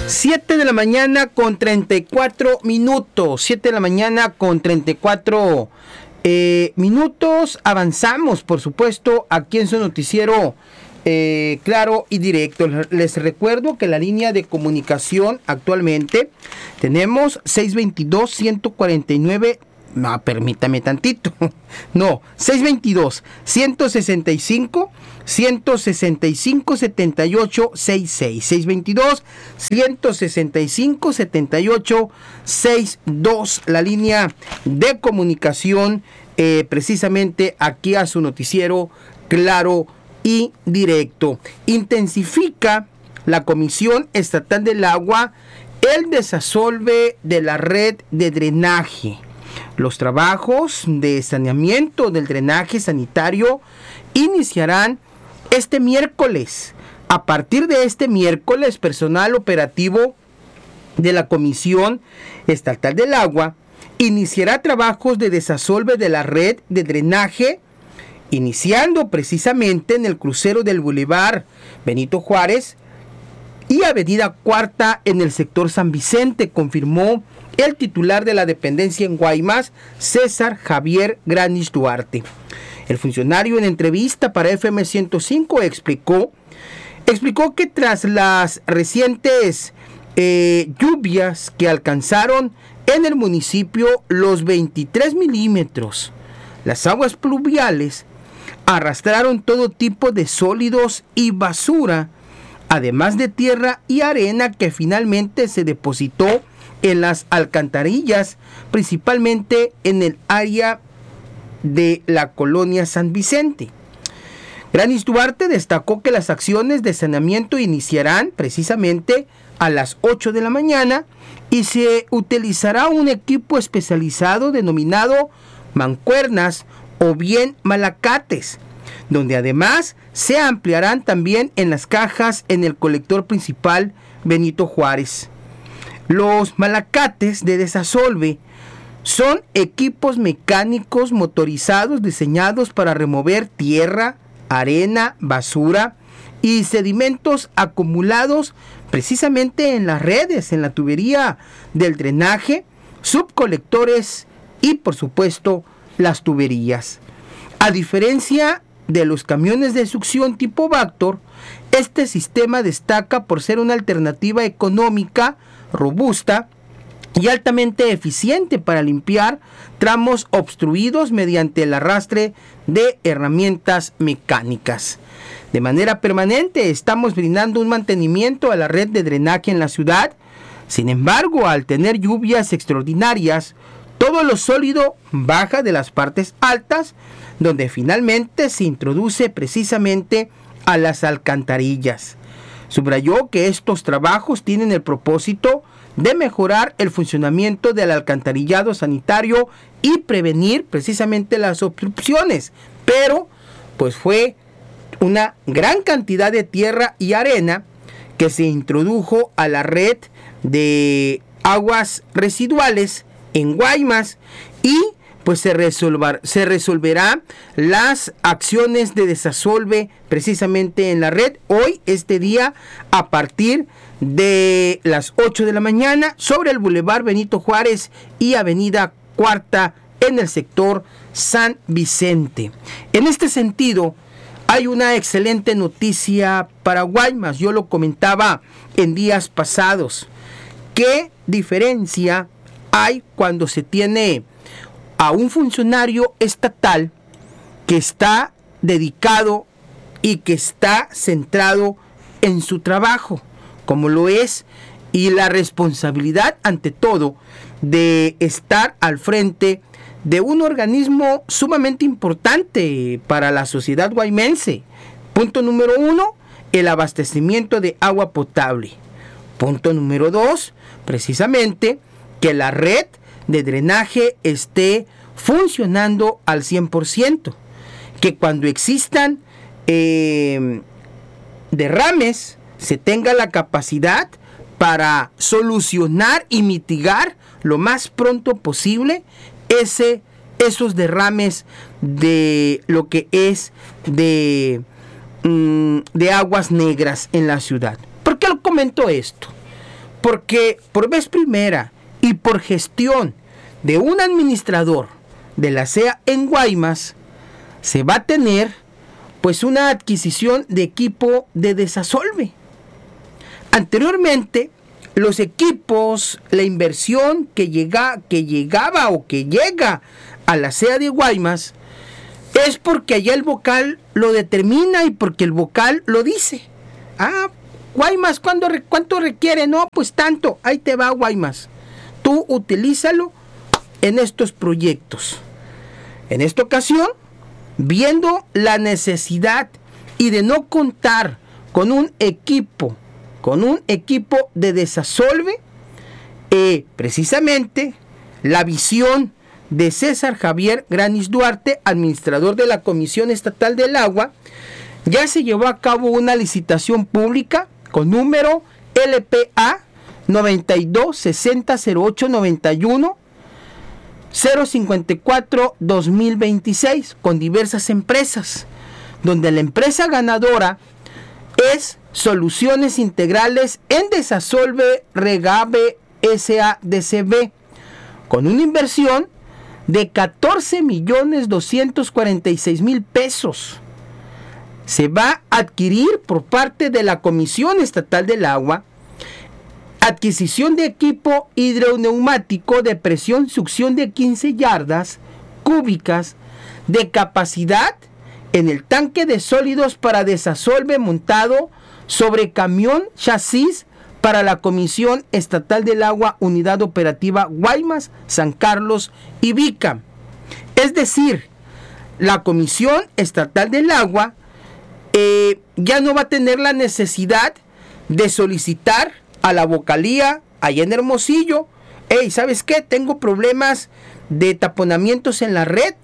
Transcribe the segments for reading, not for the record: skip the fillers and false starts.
7 de la mañana con 34 minutos. 7 de la mañana con 34 minutos. Avanzamos, por supuesto, aquí en su noticiero claro y directo. Les recuerdo que la línea de comunicación actualmente tenemos 622-149. No, permítame tantito. No, 622-165. 165-7866 622-165-7862, la línea de comunicación precisamente aquí a su noticiero claro y directo. Intensifica la Comisión Estatal del Agua el desasolve de la red de drenaje. Los trabajos de saneamiento del drenaje sanitario iniciarán este miércoles. A partir de este miércoles, personal operativo de la Comisión Estatal del Agua iniciará trabajos de desasolve de la red de drenaje, iniciando precisamente en el crucero del Boulevard Benito Juárez y Avenida Cuarta en el sector San Vicente, confirmó el titular de la dependencia en Guaymas, César Javier Granich Duarte. El funcionario en entrevista para FM 105 explicó que tras las recientes lluvias que alcanzaron en el municipio los 23 milímetros, las aguas pluviales arrastraron todo tipo de sólidos y basura, además de tierra y arena que finalmente se depositó en las alcantarillas, principalmente en el área de la colonia San Vicente. Granich Duarte destacó que las acciones de saneamiento iniciarán precisamente a las 8 de la mañana y se utilizará un equipo especializado denominado mancuernas o bien malacates, donde además se ampliarán también en las cajas en el colector principal Benito Juárez. Los malacates de desasolve son equipos mecánicos motorizados diseñados para remover tierra, arena, basura y sedimentos acumulados precisamente en las redes, en la tubería del drenaje, subcolectores y por supuesto las tuberías. A diferencia de los camiones de succión tipo Vactor, este sistema destaca por ser una alternativa económica, robusta y altamente eficiente para limpiar tramos obstruidos mediante el arrastre de herramientas mecánicas. De manera permanente estamos brindando un mantenimiento a la red de drenaje en la ciudad. Sin embargo, al tener lluvias extraordinarias, todo lo sólido baja de las partes altas, donde finalmente se introduce precisamente a las alcantarillas. Subrayó que estos trabajos tienen el propósito de mejorar el funcionamiento del alcantarillado sanitario y prevenir precisamente las obstrucciones, pero pues fue una gran cantidad de tierra y arena que se introdujo a la red de aguas residuales en Guaymas y pues se resolverá las acciones de desasolve precisamente en la red hoy, este día, a partir de las 8 de la mañana sobre el Boulevard Benito Juárez y Avenida Cuarta en el sector San Vicente. En este sentido, hay una excelente noticia para Guaymas. Yo lo comentaba en días pasados. ¿Qué diferencia hay cuando se tiene a un funcionario estatal que está dedicado y que está centrado en su trabajo, como lo es, y la responsabilidad ante todo de estar al frente de un organismo sumamente importante para la sociedad guaymense? Punto número 1, el abastecimiento de agua potable. Punto número 2, precisamente que la red de drenaje esté funcionando al 100%, que cuando existan derrames se tenga la capacidad para solucionar y mitigar lo más pronto posible esos derrames de lo que es de aguas negras en la ciudad. ¿Por qué lo comento esto? porque por vez primera y por gestión de un administrador de la SEA en Guaymas, se va a tener pues una adquisición de equipo de desasolve. Anteriormente, los equipos, la inversión que llegaba o que llega a la SEA de Guaymas es porque allá el vocal lo determina y porque el vocal lo dice. Guaymas, ¿cuánto requiere? No, pues tanto, ahí te va Guaymas. Tú utilízalo en estos proyectos. En esta ocasión, viendo la necesidad y de no contar con un equipo de desasolve, precisamente la visión de César Javier Granis Duarte, administrador de la Comisión Estatal del Agua, ya se llevó a cabo una licitación pública con número LPA 92600891 054-2026 con diversas empresas, donde la empresa ganadora es Soluciones Integrales en Desasolve Regave SADCB, con una inversión de 14.246.000 pesos. Se va a adquirir por parte de la Comisión Estatal del Agua adquisición de equipo hidroneumático de presión succión de 15 yardas cúbicas de capacidad en el tanque de sólidos para desasolve montado sobre camión chasis para la Comisión Estatal del Agua, Unidad Operativa Guaymas, San Carlos y Vica. Es decir, la Comisión Estatal del Agua ya no va a tener la necesidad de solicitar a la vocalía allá en Hermosillo: hey, ¿sabes qué? Tengo problemas de taponamientos en la red.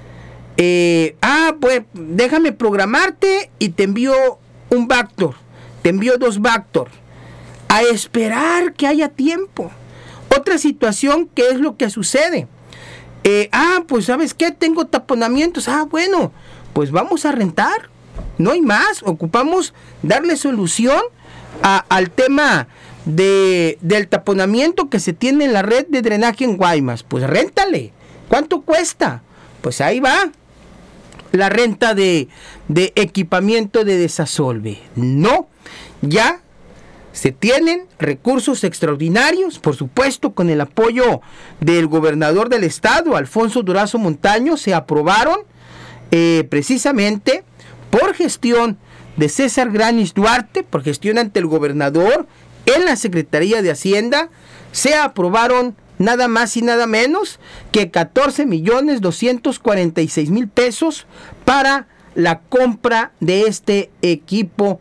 Pues déjame programarte y te envío un backdoor, te envío 2 backdoor, a esperar que haya tiempo. Otra situación, que es lo que sucede, pues ¿sabes qué? Tengo taponamientos. Bueno, pues vamos a rentar, no hay más. Ocupamos darle solución al tema del taponamiento que se tiene en la red de drenaje en Guaymas. Pues réntale. ¿Cuánto cuesta? Pues ahí va la renta de equipamiento de desasolve. No, ya se tienen recursos extraordinarios, por supuesto, con el apoyo del gobernador del estado, Alfonso Durazo Montaño. Se aprobaron precisamente por gestión de César Granis Duarte, por gestión ante el gobernador en la Secretaría de Hacienda. Se aprobaron nada más y nada menos que 14.246.000 pesos para la compra de este equipo,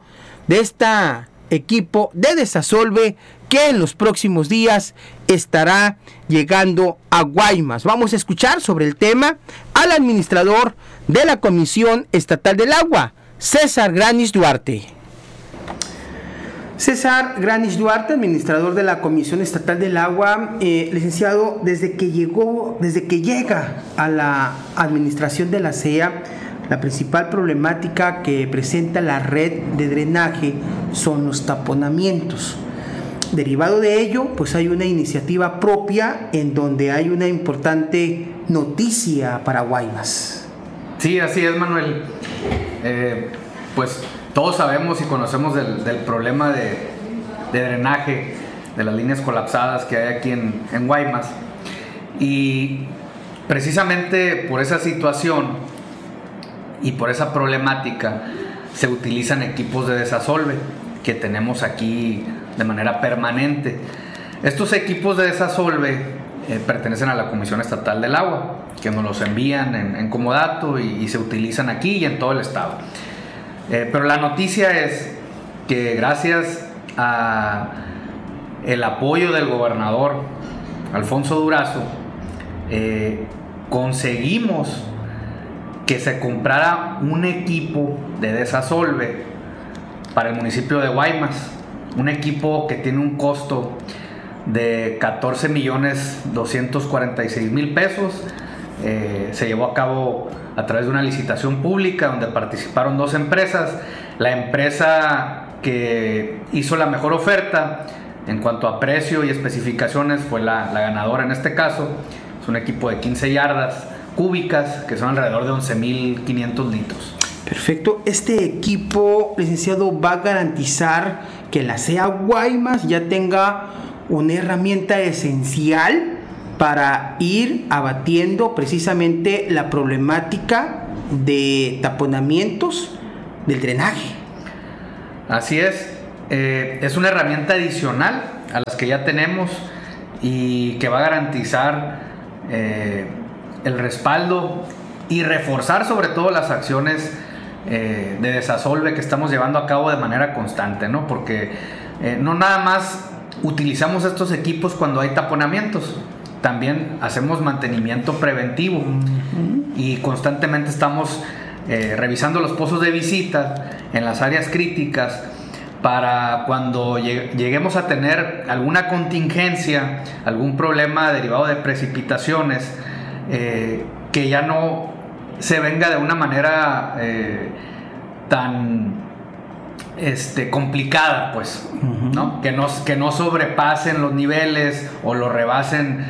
de desasolve, que en los próximos días estará llegando a Guaymas. Vamos a escuchar sobre el tema al administrador de la Comisión Estatal del Agua, César Granis Duarte. César Granis Duarte, administrador de la Comisión Estatal del Agua. Licenciado, desde que llega a la administración de la SEA, la principal problemática que presenta la red de drenaje son los taponamientos. Derivado de ello, pues hay una iniciativa propia en donde hay una importante noticia para Guaymas. Sí, así es, Manuel. Pues todos sabemos y conocemos del problema de drenaje, de las líneas colapsadas que hay aquí en Guaymas. Y precisamente por esa situación y por esa problemática se utilizan equipos de desasolve que tenemos aquí de manera permanente. Estos equipos de desasolve pertenecen a la Comisión Estatal del Agua, que nos los envían en comodato y se utilizan aquí y en todo el estado. Pero la noticia es que gracias a el apoyo del gobernador Alfonso Durazo, conseguimos que se comprara un equipo de desasolve para el municipio de Guaymas, un equipo que tiene un costo de 14.246.000 pesos. Se llevó a cabo a través de una licitación pública donde participaron 2 empresas. La empresa que hizo la mejor oferta En cuanto a precio y especificaciones, fue la ganadora en este caso. Es un equipo de 15 yardas cúbicas, que son alrededor de 11.500 litros. Perfecto. Este equipo, licenciado, va a garantizar que la CEA Guaymas ya tenga una herramienta esencial para ir abatiendo precisamente la problemática de taponamientos del drenaje. Así es una herramienta adicional a las que ya tenemos y que va a garantizar el respaldo y reforzar sobre todo las acciones de desasolve que estamos llevando a cabo de manera constante, ¿no? Porque no nada más utilizamos estos equipos cuando hay taponamientos, también hacemos mantenimiento preventivo y constantemente estamos revisando los pozos de visita en las áreas críticas para cuando lleguemos a tener alguna contingencia, algún problema derivado de precipitaciones, que ya no se venga de una manera tan complicada, pues, ¿no? Que no sobrepasen los niveles o lo rebasen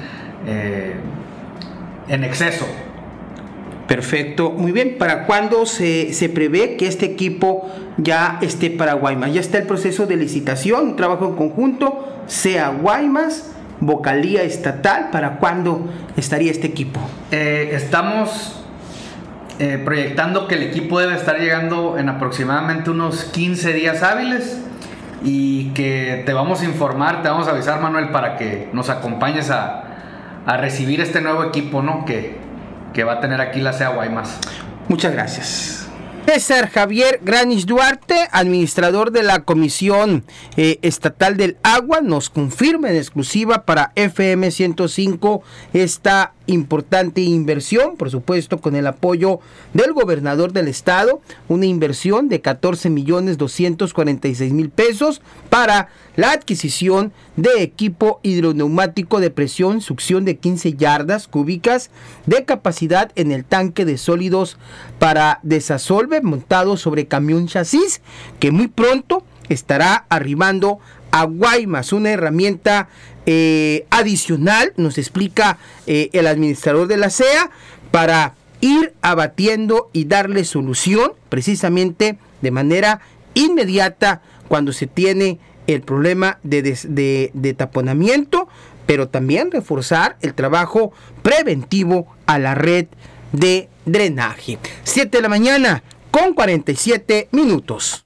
en exceso. Perfecto, muy bien. ¿Para cuándo se prevé que este equipo ya esté para Guaymas? Ya está el proceso de licitación, un trabajo en conjunto, CEA Guaymas, vocalía estatal. ¿Para cuándo estaría este equipo? Estamos proyectando que el equipo debe estar llegando en aproximadamente unos 15 días hábiles y que te vamos a informar, te vamos a avisar, Manuel, para que nos acompañes a recibir este nuevo equipo, ¿no? que va a tener aquí la CEA Guaymas. Muchas gracias. César Javier Granich Duarte, administrador de la Comisión Estatal del Agua, nos confirma en exclusiva para FM 105 esta importante inversión, por supuesto con el apoyo del gobernador del estado, una inversión de 14.246.000 pesos para la adquisición de equipo hidroneumático de presión, succión de 15 yardas cúbicas de capacidad en el tanque de sólidos para desasolve montado sobre camión chasis, que muy pronto estará arribando a Guaymas, una herramienta adicional, nos explica el administrador de la CEA, para ir abatiendo y darle solución precisamente de manera inmediata cuando se tiene el problema de taponamiento, pero también reforzar el trabajo preventivo a la red de drenaje. 7 de la mañana con 47 minutos.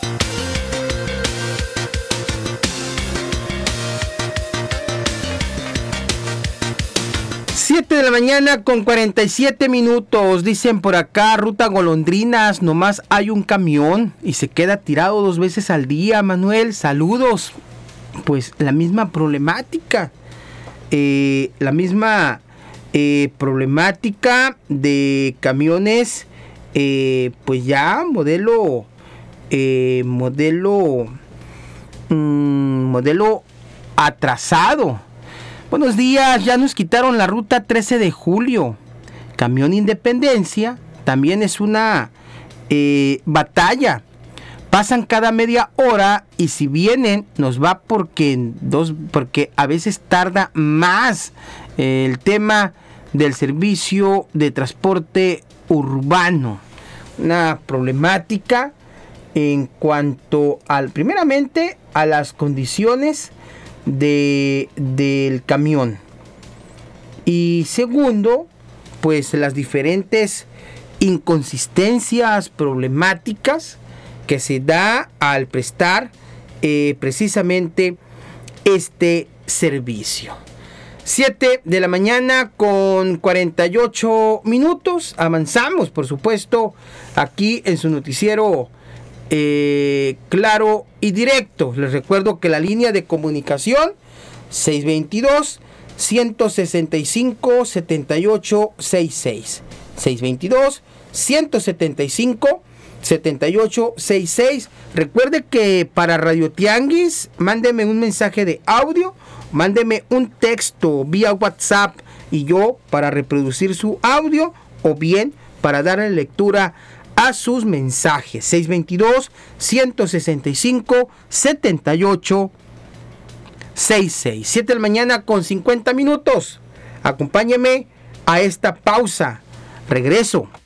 7 de la mañana con 47 minutos. Dicen por acá, ruta Golondrinas, nomás hay un camión y se queda tirado 2 veces al día. Manuel, saludos. Pues la misma problemática. Problemática de camiones, pues ya modelo atrasado. Buenos días, ya nos quitaron la ruta 13 de julio. Camión Independencia también es una batalla. Pasan cada media hora y si vienen nos va porque a veces tarda más el tema del servicio de transporte urbano. Una problemática en cuanto primeramente a las condiciones del camión, y segundo, pues las diferentes inconsistencias problemáticas que se da al prestar precisamente este servicio. 7 de la mañana con 48 minutos. Avanzamos, por supuesto, aquí en su noticiero claro y directo. Les recuerdo que la línea de comunicación 622-165-7866. 622-175-7866. Recuerde que para Radio Tianguis, mándeme un mensaje de audio, mándeme un texto vía WhatsApp y yo para reproducir su audio o bien para darle lectura a sus mensajes. 622-165-7866. 7 de la mañana con 50 minutos. Acompáñeme a esta pausa. Regreso.